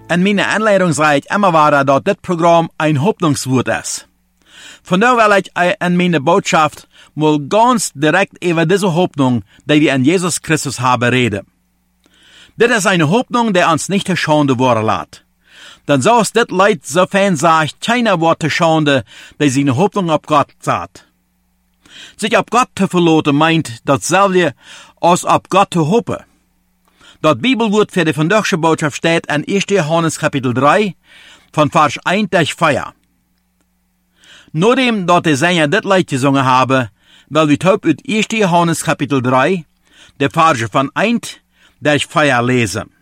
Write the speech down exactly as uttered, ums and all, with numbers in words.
En meine Anleitung sagt immer wieder, dass das Programm ein Hoffnungswort ist. Von daher will ich in meine Botschaft mal ganz direkt über diese Hoffnung, die wir in Jesus Christus haben, reden. Das ist eine Hoffnung, die uns nicht zur Schande werden lässt. Dann so ist das Leid so fein sagt, keiner wird zur Schande, die seine Hoffnung auf Gott sagt. Sich auf Gott zu verlassen meint dasselbe als auf Gott zu hoffen. Das Bibelwort für die vandaagse Botschaft steht in erster Johannes Kapitel drei, von Vers eins bis vier. Nachdem dat die Sänger dit Lied gesungen haben, will wir taub uit erster Johannes Kapitel drei, de Verse von eins bis vier lesen.